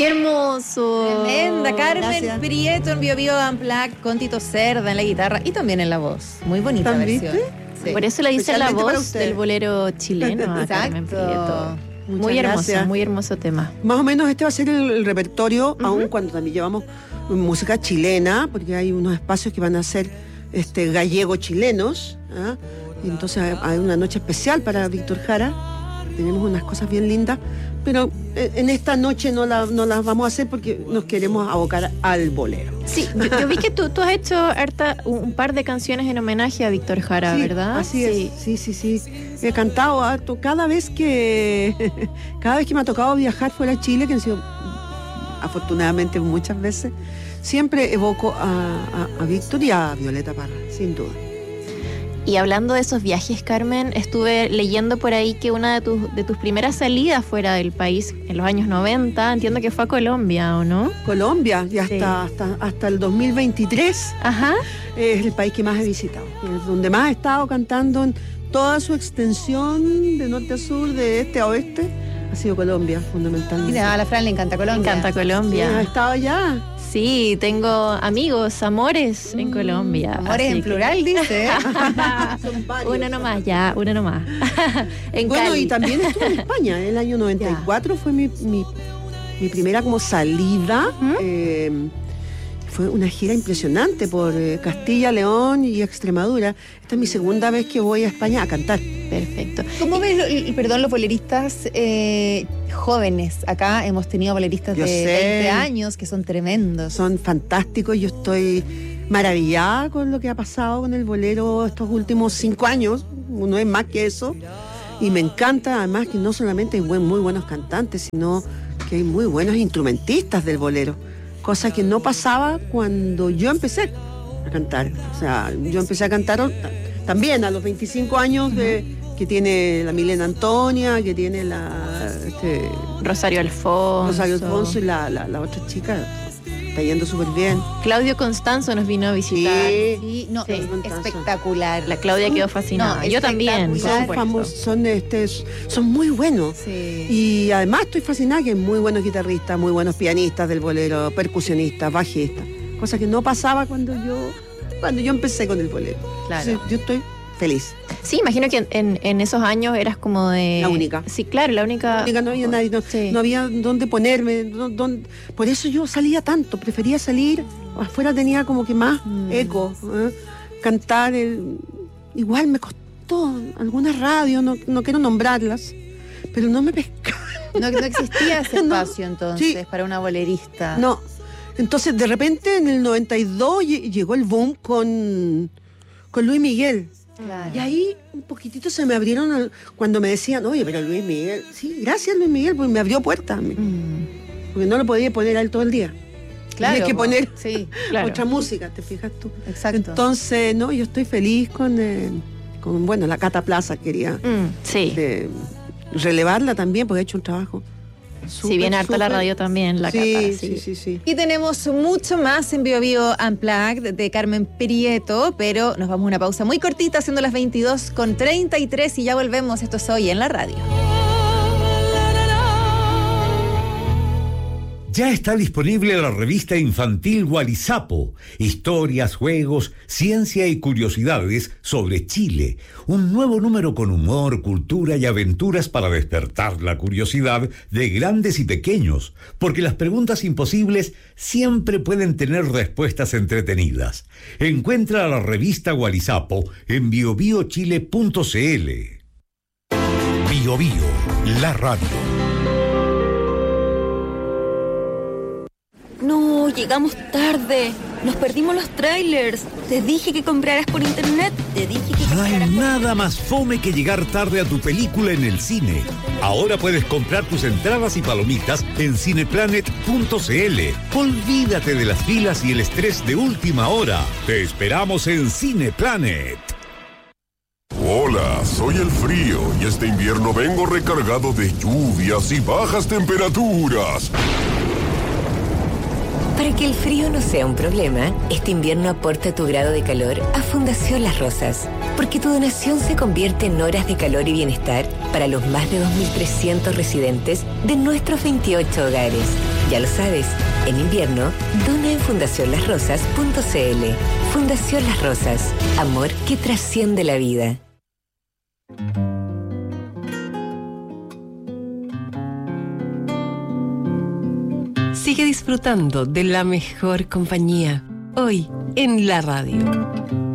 ¡Qué hermoso! Tremenda, Carmen Gracias. Prieto en Bio Bio Unplugged con Tito Cerda en la guitarra y también en la voz. Muy bonita ¿También, versión. Sí. Por eso le dice la Especialmente para voz ustedes. del bolero chileno a Carmen Exacto. Prieto. Muchas Muy hermoso, gracias. muy hermoso tema. Más o menos este va a ser el repertorio, aun cuando también llevamos música chilena, porque hay unos espacios que van a ser gallego-chilenos. ¿Ah? Y entonces hay una noche especial para Víctor Jara. Tenemos unas cosas bien lindas, pero en esta noche no las vamos a hacer porque nos queremos abocar al bolero. Sí, yo vi que tú has hecho un par de canciones en homenaje a Víctor Jara, Sí, ¿verdad? así es. Sí. He cantado harto. Cada vez que me ha tocado viajar fuera de Chile, que han sido afortunadamente muchas veces, siempre evoco a Víctor y a Violeta Parra, sin duda. Y hablando de esos viajes, Carmen, estuve leyendo por ahí que una de tus primeras salidas fuera del país en los años 90, entiendo que fue a Colombia, ¿o no? Colombia, y hasta el 2023 Ajá. es el país que más he visitado, es donde más he estado cantando en toda su extensión, de norte a sur, de este a oeste, ha sido Colombia, fundamentalmente. Mira, a la Fran le encanta Me Colombia. encanta Sí, Colombia. ¿has estado allá? Sí, tengo amigos, amores en Colombia. Amores así en que- plural, dice. Son varios. Uno nomás, ya, uno nomás. En Bueno, Cali. y también estuve en España. El año 94 fue mi primera como salida. Fue una gira impresionante por Castilla, León y Extremadura. Esta es mi segunda vez que voy a España a cantar. Perfecto. ¿Cómo ves, los boleristas jóvenes? Acá hemos tenido boleristas Yo de sé. 20 años que son tremendos. Son fantásticos. Yo estoy maravillada con lo que ha pasado con el bolero estos últimos 5 años. No es más que eso. Y me encanta además que no solamente hay muy buenos cantantes, sino que hay muy buenos instrumentistas del bolero. Cosa que no pasaba cuando yo empecé a cantar. O sea, yo empecé a cantar también a los 25 añtos que tiene la Milena Antonia, que tiene Rosario Alfonso. Rosario Alfonso y la otra chica. Está yendo súper bien. Claudio Constanzo nos vino a visitar. Sí, no, Sí. es espectacular. La Claudia quedó fascinada. No, Yo también. espectacular. por Son supuesto. son muy buenos. Sí. Y además estoy fascinada que hay muy buenos guitarristas, muy buenos pianistas del bolero, percusionistas, bajistas. Cosa que no pasaba cuando yo empecé con el bolero. Claro. Entonces, yo estoy feliz. Sí, imagino que en esos años eras como de... La única. Sí, claro, la única... No había nadie, Sí. no había dónde ponerme. Por eso yo salía tanto, prefería salir. Afuera tenía como que más eco. Cantar, igual me costó algunas radios, no quiero nombrarlas, pero no me pescaban. No existía ese No. espacio entonces Sí. para una bolerista. No. Entonces, de repente, en el 92 llegó el boom con Luis Miguel. Claro. Y ahí un poquitito se me abrieron cuando me decían, oye, pero Luis Miguel, sí, gracias Luis Miguel, porque me abrió puertas. Porque no lo podía poner a él todo el día. Claro, Tenía que poner sí, Claro. otra música, ¿te fijas tú? exacto. Entonces, no, yo estoy feliz con la Cata Plaza, quería Sí. relevarla también, porque ha hecho un trabajo. Si bien harta la radio también, la Sí, Cata, sí. Y tenemos mucho más en Bio Bio Unplugged de Carmen Prieto, pero nos vamos a una pausa muy cortita, siendo las 22:33 y ya volvemos. Esto es Hoy en la Radio. Ya está disponible la revista infantil Gualizapo, historias, juegos, ciencia y curiosidades sobre Chile. Un nuevo número con humor, cultura y aventuras para despertar la curiosidad de grandes y pequeños, porque las preguntas imposibles siempre pueden tener respuestas entretenidas. Encuentra la revista Gualizapo en biobiochile.cl. Bio Bio, la radio. No, llegamos tarde. Nos perdimos los trailers. Te dije que compraras por internet. Te dije que No hay compraras por... nada más fome que llegar tarde a tu película en el cine. Ahora puedes comprar tus entradas y palomitas en cineplanet.cl. Olvídate de las filas y el estrés de última hora. Te esperamos en Cineplanet. Hola, soy el frío y este invierno vengo recargado de lluvias y bajas temperaturas. Para que el frío no sea un problema, este invierno aporta tu grado de calor a Fundación Las Rosas. Porque tu donación se convierte en horas de calor y bienestar para los más de 2.300 residentes de nuestros 28 hogares. Ya lo sabes, en invierno, dona en fundacionlasrosas.cl. Fundación Las Rosas, amor que trasciende la vida. Sigue disfrutando de la mejor compañía, hoy en la radio.